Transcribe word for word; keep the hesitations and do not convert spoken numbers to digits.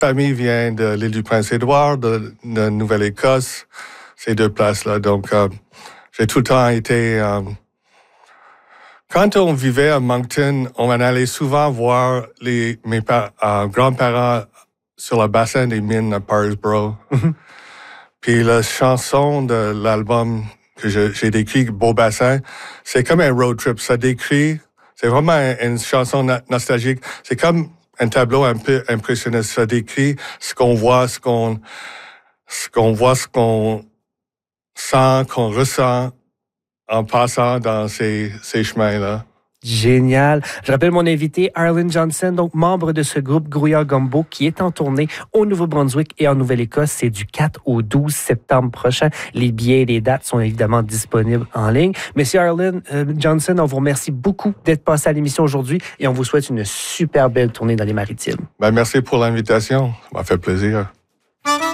famille vient de l'île du Prince-Édouard, de, de Nouvelle-Écosse, ces deux places-là. Donc, euh, j'ai tout le temps été... Euh, quand on vivait à Moncton, on allait souvent voir les, mes pa- euh, grands-parents sur le bassin des mines à Parsboro. Puis la chanson de l'album que je, j'ai décrit, Beau Bassin, c'est comme un road trip. Ça décrit, c'est vraiment une chanson na- nostalgique. C'est comme un tableau un peu impressionniste. Ça décrit ce qu'on voit, ce qu'on, ce qu'on voit, ce qu'on sent, qu'on ressent en passant dans ces, ces chemins-là. Génial. Je rappelle mon invité, Arlen Johnson, donc membre de ce groupe Grouillard Gumbo, qui est en tournée au Nouveau-Brunswick et en Nouvelle-Écosse. C'est du quatre au douze septembre prochain. Les billets et les dates sont évidemment disponibles en ligne. Monsieur Arlen euh, Johnson, on vous remercie beaucoup d'être passé à l'émission aujourd'hui et on vous souhaite une super belle tournée dans les Maritimes. Ben, merci pour l'invitation. Ça m'a fait plaisir.